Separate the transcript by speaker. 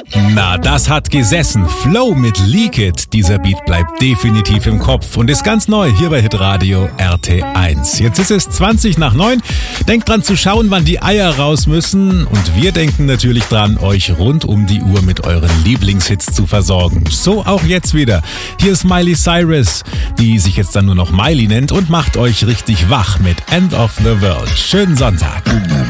Speaker 1: Na, das hat gesessen. Flow mit Leak It. Dieser Beat bleibt definitiv im Kopf und ist ganz neu hier bei Hitradio RT1. Jetzt ist es 20:09. Denkt dran zu schauen, wann die Eier raus müssen. Und wir denken natürlich dran, euch rund um die Uhr mit euren Lieblingshits zu versorgen. So auch jetzt wieder. Hier ist Miley Cyrus, die sich jetzt dann nur noch Miley nennt und macht euch richtig wach mit End of the World. Schönen Sonntag.